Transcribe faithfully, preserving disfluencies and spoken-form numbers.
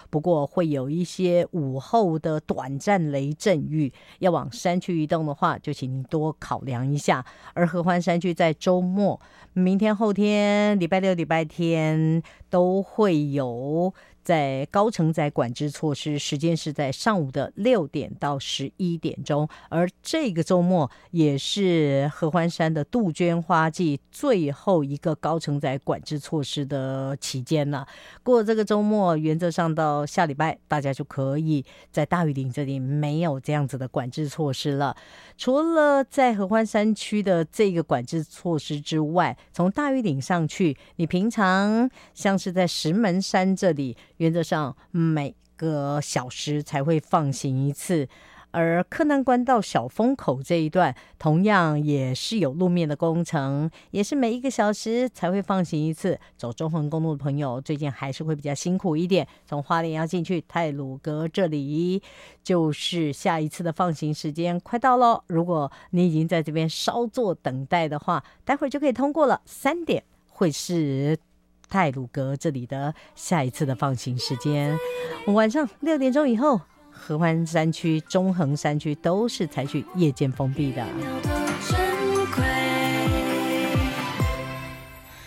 不过会有一些午后的短暂雷阵雨，要往山区移动的话，就请您多考量一下。而合欢山区在周末，明天、后天、礼拜六、礼拜天都会有在高承载管制措施，时间是在上午的六点到十一点钟。而这个周末也是合欢山的杜鹃花季最后一个高承载管制措施的期间了。过了这个周末，原则上到下礼拜，大家就可以在大屿岭这里没有这样子的管制措施了。除了在合欢山区的这个管制措施之外，从大屿岭上去，你平常像是在石门山这里，原则上每个小时才会放行一次。而柯南关到小风口这一段同样也是有路面的工程，也是每一个小时才会放行一次。走中横公路的朋友最近还是会比较辛苦一点，从花莲要进去太鲁阁这里，就是下一次的放行时间快到了。如果你已经在这边稍作等待的话，待会儿就可以通过了。三点会是太鲁阁这里的下一次的放行时间，晚上六点钟以后，合欢山区、中横山区都是采取夜间封闭的。